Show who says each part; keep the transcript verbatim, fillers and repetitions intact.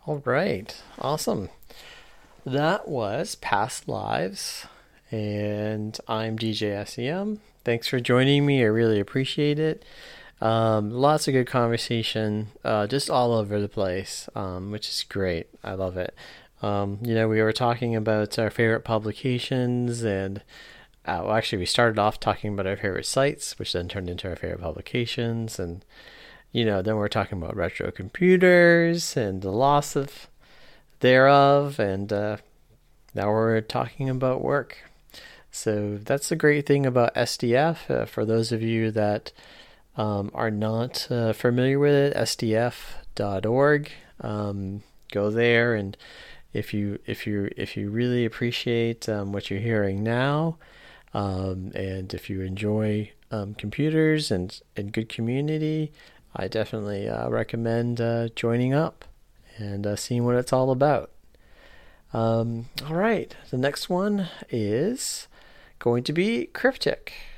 Speaker 1: All right. Awesome. That was Past Lives, and I'm D J S E M. Thanks for joining me. I really appreciate it. Um, lots of good conversation, uh, just all over the place, um, which is great. I love it. Um, you know, we were talking about our favorite publications, and uh, well, actually, we started off talking about our favorite sites, which then turned into our favorite publications, and you know, then we're talking about retro computers and the loss of thereof, and uh, now we're talking about work. So that's the great thing about S D F. Uh, for those of you that um, are not uh, familiar with it, S D F dot org. Um, go there, and if you if you if you really appreciate um, what you're hearing now, um, and if you enjoy um, computers and and good community, I definitely uh, recommend uh, joining up and uh, seeing what it's all about. Um, all right, the next one is going to be Cryptic.